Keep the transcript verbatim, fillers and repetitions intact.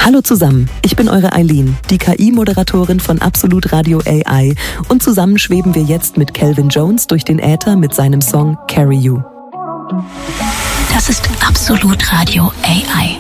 Hallo zusammen, ich bin eure Eileen, die K I-Moderatorin von Absolut Radio A I und zusammen schweben wir jetzt mit Calvin Jones durch den Äther mit seinem Song Carry You. Das ist Absolut Radio A I.